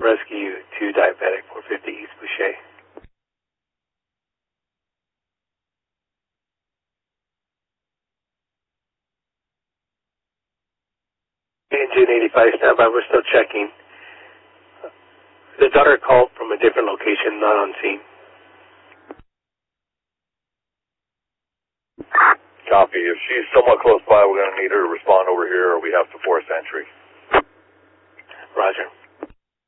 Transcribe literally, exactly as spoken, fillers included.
Rescue two diabetic, four fifty East Boucher. Engine eighty-five, standby, we're still checking. The daughter called from a different location, not on scene. Copy. If she's somewhat close by, we're going to need her to respond over here or we have to force entry. Roger.